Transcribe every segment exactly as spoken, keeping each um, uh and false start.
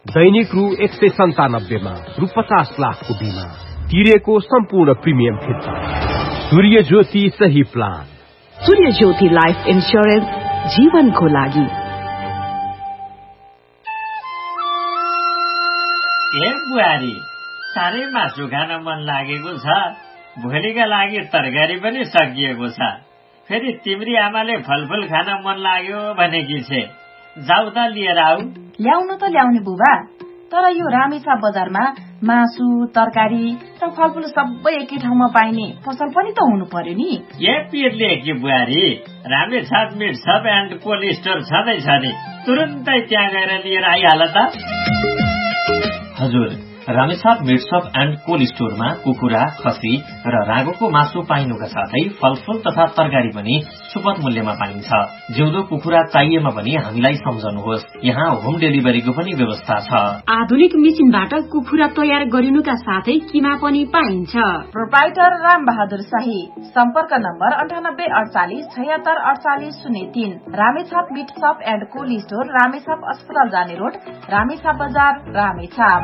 दैनिक रु एक सय सन्तानब्बेमा रु पचास लाखको बिमा तिरेको सम्पूर्ण प्रिमियम फिर्ता। सूर्य ज्योति सही प्लान। सूर्य ज्योति लाइफ इन्स्योरेन्स, जीवनको लागि। ए बुहारी, साह्रै मासु खान मन लागेको छ। भोलिका लागि तरकारी पनि सकिएको छ। फेरि तिम्री आमाले फलफुल खान मन लाग्यो भनेकी छे। जाऊ त लिएर आऊ। ल्याउनु त ल्याउने बुबा, तर यो रामेछाप बजारमा मासु, तरकारी र फलफुल सबै एकै ठाउँमा पाइने पसल पनि त हुनु पर्यो नि। ए पिरले कि बुहारी, Ramechhap meet shop and cold store छँदैछ नि, तुरुन्तै त्यहाँ गएर लिएर आइहाल त। हजुर, Ramechhap meet shop and cold स्टोरमा कुखुरा, खसी र रागोको मासु पाइनुका साथै फलफुल तथा तरकारी पनि सुपथ मूल्यमा पाइन्छ। जिउँदो कुखुरा चाहिएमा पनि हामीलाई सम्झनुहोस्, यहाँ होम डेलिभरीको पनि व्यवस्था छ। आधुनिक मेसिनबाट कुखुरा तयार गरिनुका साथै किमा पनि पाइन्छ। प्रोप्राइटर राम बहादुर शाही। सम्पर्क नम्बर अन्ठानब्बे अडचालिस छयत्तर अडचालिस शून्य तीन। Ramechhap meet shop and cold store, Ramechhap अस्पताल जाने रोड, रामेछाप बजार, रामेछाप।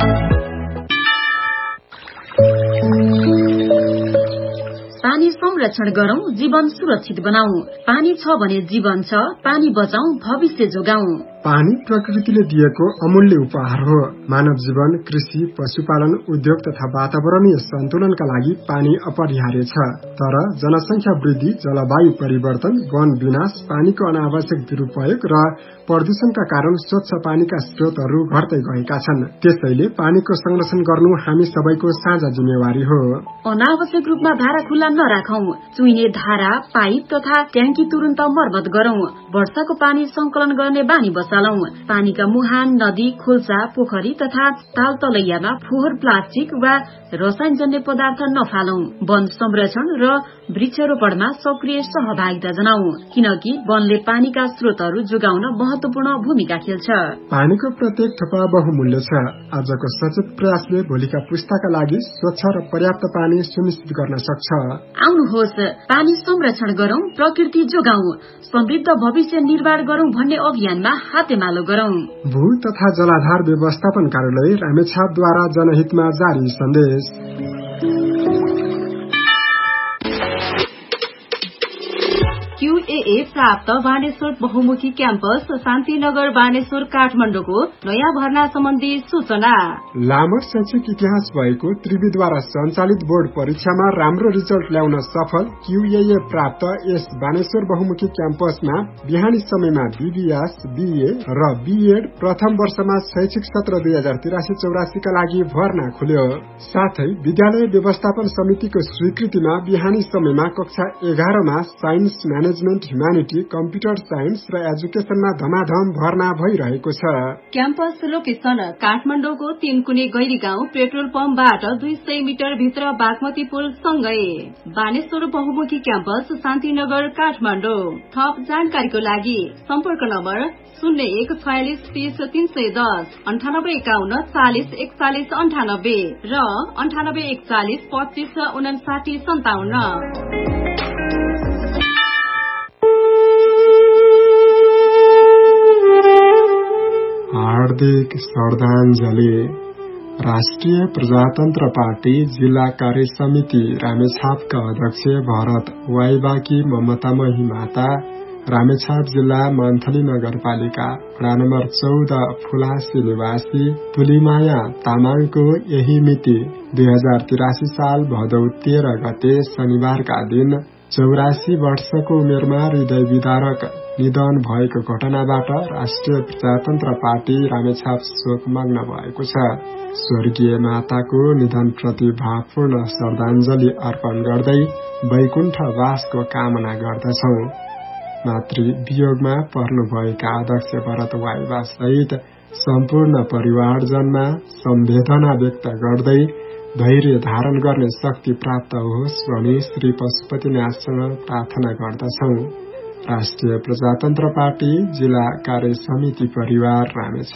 पानी संरक्षण गरौं, जीवन सुरक्षित बनाऊ। पानी छ भने जीवन छ, पानी बचाऊ, भविष्य जोगाऊ। पानी प्रकृतिले दिएको अमूल्य उपहार हो। मानव जीवन, कृषि, पशुपालन, उद्योग तथा वातावरणीय सन्तुलनका लागि पानी अपरिहार्य छ। तर जनसंख्या वृद्धि, जलवायु परिवर्तन, वन विनाश, पानीको अनावश्यक दुरूपयोग र प्रदूषणका कारण स्वच्छ पानीका स्रोतहरू घट्दै गएका छन्। त्यसैले पानीको संरक्षण गर्नु हामी सबैको साझा जिम्मेवारी हो। अनावश्यक रूपमा धारा खुल्ला नराखौं। चुइने धारा, पाइप तथा ट्याङ्की तुरन्त मर्मत गरौं। वर्षाको पानी संकलन गर्ने बानी बसालौं। पानीका मुहान, नदी, खोल्सा, पोखरी तथा ताल तलैयामा फोहोर, प्लास्टिक वा रसायनजन्य पदार्थ नफालौं। वन संरक्षण र वृक्षारोपणमा सक्रिय सहभागिता जनाऊ, किनकि वनले पानीका स्रोतहरू जोगाउन महत्वपूर्ण भूमिका खेल्छ। पानीको प्रत्येक थोपा बहुमूल्य छ। आजको सचेत प्रयासले भोलिका पुस्ताका लागि स्वच्छ र पर्याप्त पानी सुनिश्चित गर्न सक्छ। आउनुहोस्, पानी संरक्षण गरौं, प्रकृति जोगाऊ, समृद्ध भविष्य निर्माण गरौं भन्ने अभियानमा हातेमालो गरौं। भू तथा जलाधार व्यवस्थापन कार्यालय रामेछापद्वारा जनहितमा जारी सन्देश। क्यूएए प्राप्त बानेश्वर बहुमुखी क्याम्पस शान्तिनगर बानेश्वर काठमाडौँको नयाँ भर्ना सम्बन्धी सूचना। लामो शैक्षिक इतिहास भएको त्रिवीद्वारा सञ्चालित बोर्ड परीक्षामा राम्रो रिजल्ट ल्याउन सफल क्यूएए प्राप्त यस बानेश्वर बहुमुखी क्याम्पसमा बिहानी समयमा बीबीएस, बीए र बीएड प्रथम वर्षमा शैक्षिक सत्र दुई हजार तिरासी चौरासी का लागि भर्ना खुल्यो। साथै विद्यालय व्यवस्थापन समितिको स्वीकृतिमा बिहानी समयमा कक्षा एघारमा science, management, humanity, computer science र एजुकेशनमा धमाधम भर्ना भइरहेको छ। क्याम्पस लोकेशन काठमाडौँको तीनकुने गैरी गाउँ पेट्रोल पम्पबाट दुई सय मिटर भित्र बागमती पुल सँगै। बानेश्वर बहुमुखी क्याम्पस शान्तिनगर काठमाडौँ। थप जानकारीको लागि सम्पर्क नम्बर शून्य एक छयालिस तीस तीन सय दस, अन्ठानब्बे एकाउन्न चालिस एकचालिस अन्ठानब्बे र अन्ठानब्बे एकचालिस पच्चिस उनासाठी सन्ताउन्न। हार्दिक श्रद्धाञ्जली। राष्ट्रिय प्रजातन्त्र पार्टी जिल्ला कार्य समिति रामेछापका अध्यक्ष भरत वाइबाकी ममतामही माता, रामेछाप जिल्ला मन्थली नगरपालिका वडा नम्बर चौध फुलासी निवासी तुलिमाया तामाङको यही मिति दुई हजार तिरासी साल भदौ तेह्र गते शनिबारका दिन चौरासी वर्षको उमेरमा हृदय विदारक निधन भएको घटनाबाट राष्ट्रिय प्रजातन्त्र पार्टी रामेछाप शोकमग्न भएको छ। स्वर्गीय माताको निधनप्रति भावपूर्ण श्रद्धाञ्जली अर्पण गर्दै वैकुण्ठवासको कामना गर्दछौ। मातृ वियोगमा पर्नुभएका अध्यक्ष भरत वाइबा सहित सम्पूर्ण परिवारजनमा सम्वेदना व्यक्त गर्दै धैर्य धारण गर्ने शक्ति प्राप्त होस् भनी श्री पशुपतिनाथसँग प्रार्थना गर्दछौ। राष्ट्रिय प्रजातन्त्र पार्टी जिल्ला कार्य समिति परिवार रामेछाप।